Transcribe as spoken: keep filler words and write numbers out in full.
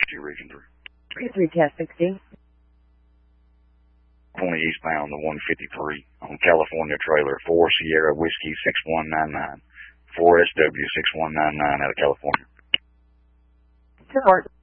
sixty, region three. three test sixty. twenty eastbound to one fifty-three on California trailer, four Sierra Whiskey six one nine nine. four S W six one nine nine out of California. Report.